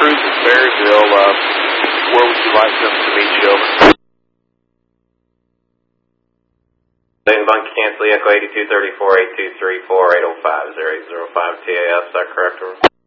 Cruise in Marysville. Where would you like them to meet you? Bunker cancel Echo 8234 8234 805 0805 TAS, is that correct?